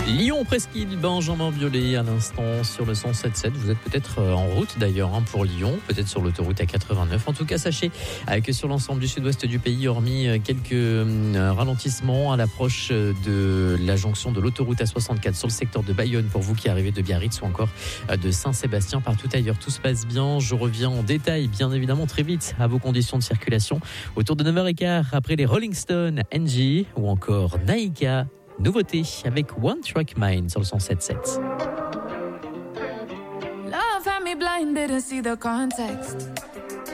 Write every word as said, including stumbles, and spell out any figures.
Lyon Presqu'île, Benjamin Biolay à l'instant sur le cent sept sept. Vous êtes peut-être en route d'ailleurs hein, pour Lyon, peut-être sur l'autoroute A quatre-vingt-neuf. En tout cas, sachez que sur l'ensemble du sud-ouest du pays, hormis quelques ralentissements à l'approche de la jonction de l'autoroute A soixante-quatre sur le secteur de Bayonne pour vous qui arrivez de Biarritz ou encore de Saint-Sébastien, partout ailleurs, tout se passe bien. Je reviens en détail, bien évidemment, très vite à vos conditions de circulation autour de neuf heures quinze après les Rolling Stones, Angie ou encore Naïka. Nouveauté avec One Track Mind sur le cent sept sept. Love had me blind, didn't see the context.